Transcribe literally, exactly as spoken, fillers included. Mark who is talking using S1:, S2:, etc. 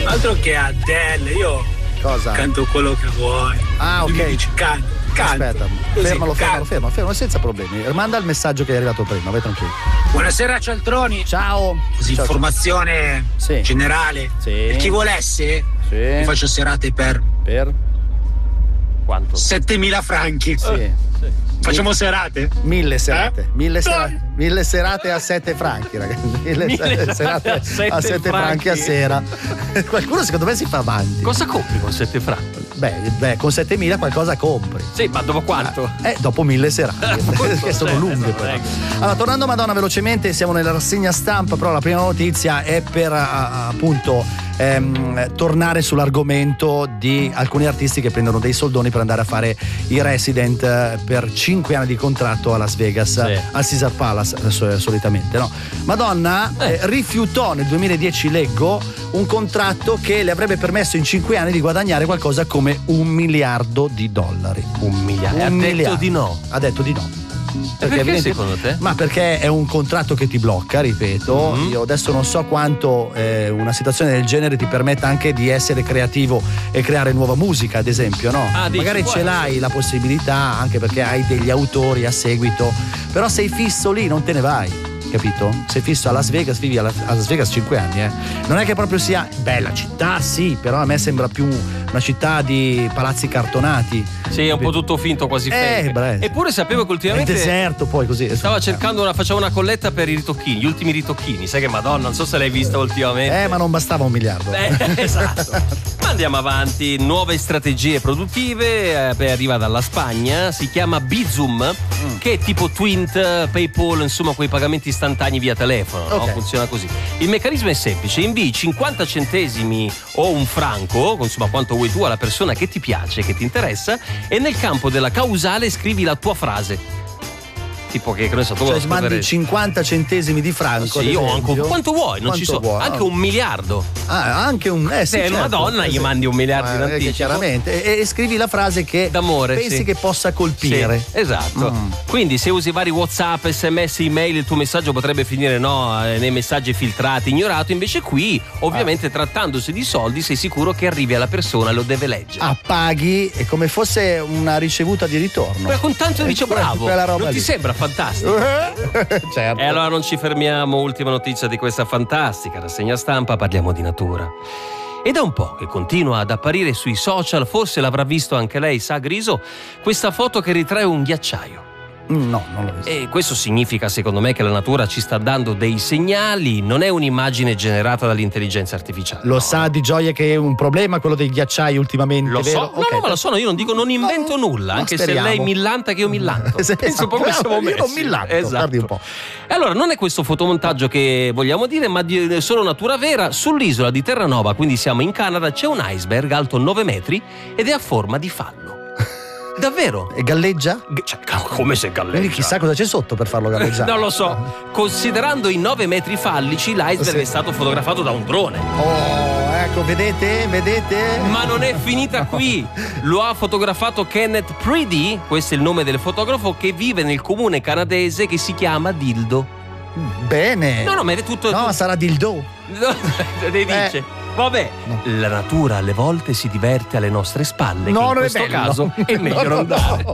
S1: Altro che Adele, io
S2: Cosa?
S1: canto quello che vuoi.
S2: Ah, ok.
S1: Tu mi dici, canto, canto.
S2: Aspetta,
S1: Così,
S2: fermalo, fermalo,
S1: canto.
S2: fermalo, fermalo, senza problemi. Manda il messaggio che è arrivato prima, vai tranquillo.
S1: Buonasera Cialtroni.
S2: Ciao.
S1: Così,
S2: Ciao.
S1: informazione
S2: Sì.
S1: generale.
S2: Sì.
S1: Per chi volesse,
S2: Sì.
S1: vi faccio serate per
S2: Per?
S3: Quanto?
S1: settemila franchi.
S2: Sì.
S1: Facciamo serate?
S2: Mille serate,
S1: Eh?
S2: mille, sera-
S1: Dai.
S2: mille serate a sette franchi, ragazzi. Mille,
S3: Mille
S2: serate
S3: a sette
S2: a sette franchi a
S3: franchi.
S2: sera. Qualcuno secondo me si fa avanti.
S3: Cosa compri con sette franchi?
S2: Beh, beh, con settemila qualcosa compri.
S3: Sì, ma dopo quanto?
S2: Eh, dopo mille serate, che sono
S3: sì,
S2: lunghe
S3: esatto,
S2: però.
S3: ecco.
S2: Allora, tornando a Madonna velocemente, siamo nella rassegna stampa, però la prima notizia è per a- appunto ehm, tornare sull'argomento di alcuni artisti che prendono dei soldoni per andare a fare i resident eh, per cinque anni di contratto a Las Vegas,
S3: Sì.
S2: al Caesar Palace eh, so- solitamente, no? Madonna eh,
S3: Eh.
S2: rifiutò nel duemiladieci, leggo, un contratto che le avrebbe permesso in cinque anni di guadagnare qualcosa come un miliardo di dollari.
S3: Un miliardo.
S2: Un
S3: Ha detto
S2: miliardo.
S3: di no.
S2: Ha detto di no.
S3: Perché,
S2: evidente-
S3: secondo te?
S2: Ma perché è un contratto che ti blocca, ripeto.
S3: Mhm.
S2: Io adesso non so quanto eh, una situazione del genere ti permetta anche di essere creativo e creare nuova musica, ad esempio, no?
S3: Ah, dici,
S2: Magari
S3: può
S2: ce
S3: essere.
S2: l'hai la possibilità, anche perché hai degli autori a seguito, però sei fisso lì, non te ne vai. Capito? Sei fisso a Las Vegas, vivi a Las a Las Vegas cinque anni, eh. Non è che proprio sia bella città, sì, però a me sembra più una città di palazzi cartonati.
S3: Sì, è un po' tutto finto, quasi
S2: Eh,
S3: fake.
S2: beh.
S3: Eppure sapevo che
S2: Nel
S3: ultimamente
S2: deserto poi così.
S3: stava cercando una, faceva una colletta per i ritocchini, gli ultimi ritocchini. Sai che Madonna, non so se l'hai vista ultimamente.
S2: Eh, ma non bastava un miliardo.
S3: Eh, esatto. Ma andiamo avanti, nuove strategie produttive, eh, beh, arriva dalla Spagna, si chiama Bizum,
S2: Mm.
S3: che è tipo Twint, PayPal, insomma quei pagamenti istantanei via telefono, no?
S2: Ok.
S3: Funziona così. Il meccanismo è semplice, invii cinquanta centesimi o un franco, insomma quanto vuoi tu, alla persona che ti piace, che ti interessa, e nel campo della causale scrivi la tua frase. Tipo che, che ne so, tu
S2: Cioè
S3: vuoi
S2: mandi
S3: scrivere-
S2: cinquanta centesimi di franco.
S3: Sì,
S2: ad
S3: o anche
S2: esempio.
S3: quanto vuoi, non ci
S2: Quanto
S3: so,
S2: vuoi,
S3: anche
S2: no?
S3: un miliardo.
S2: Ah, anche un eh, sì,
S3: Se è una
S2: certo.
S3: donna,
S2: Eh,
S3: gli
S2: sì.
S3: mandi un miliardo in
S2: Eh, che
S3: anticipo.
S2: chiaramente. E, e scrivi la frase che
S3: D'amore,
S2: pensi
S3: sì.
S2: che possa colpire.
S3: Sì, esatto.
S2: Mm.
S3: Quindi se usi vari WhatsApp, sms, email, il tuo messaggio potrebbe finire no, eh, nei messaggi filtrati, ignorato. Invece qui, ovviamente,
S2: Ah.
S3: trattandosi di soldi, sei sicuro che arrivi alla persona e lo deve leggere.
S2: Ah, paghi è come fosse una ricevuta di ritorno.
S3: Quella con tanto
S2: Eh,
S3: dice
S2: quella-
S3: bravo.
S2: quella roba
S3: Non ti
S2: lì.
S3: sembra fantastico?
S2: certo.
S3: E allora non ci fermiamo, ultima notizia di questa fantastica rassegna stampa, parliamo di natura. Ed è un po' che continua ad apparire sui social, forse l'avrà visto anche lei, sa Griso, questa foto che ritrae un ghiacciaio.
S2: Mm, No, non l'ho visto.
S3: E questo significa, secondo me, che la natura ci sta dando dei segnali, non è un'immagine generata dall'intelligenza artificiale.
S2: Lo
S3: no.
S2: sa di Gioia che è un problema quello dei ghiacciai ultimamente,
S3: Lo so,
S2: vero?
S3: no,
S2: Ok.
S3: no, ma lo so, io non dico, non invento
S2: No,
S3: nulla,
S2: no,
S3: anche
S2: speriamo.
S3: se lei millanta che io millanto.
S2: Esatto.
S3: Penso proprio che siamo
S2: Io
S3: messi.
S2: non millanto,
S3: Esatto.
S2: guardi un po'.
S3: E allora, non è questo fotomontaggio che vogliamo dire, ma di solo natura vera. Sull'isola di Terranova, quindi siamo in Canada, c'è un iceberg alto nove metri ed è a forma di fallo. Davvero?
S2: E galleggia?
S3: G- Cioè, come se galleggia?
S2: Quindi chissà cosa c'è sotto per farlo galleggiare.
S3: Non lo so. Considerando i nove metri fallici, l'iceberg
S2: Sì.
S3: è stato fotografato da un drone.
S2: Oh, ecco, vedete? Vedete?
S3: Ma non è finita qui. Lo ha fotografato Kenneth Preedy, questo è il nome del fotografo, che vive nel comune canadese che si chiama Dildo.
S2: Bene.
S3: No, no, ma è tutto.
S2: No, sarà dildo.
S3: Lei dice. Vabbè,
S2: No.
S3: la natura alle volte si diverte alle nostre spalle.
S2: No,
S3: che in
S2: non è
S3: questo
S2: bello.
S3: caso è meglio
S2: No, no,
S3: non dare.
S2: no.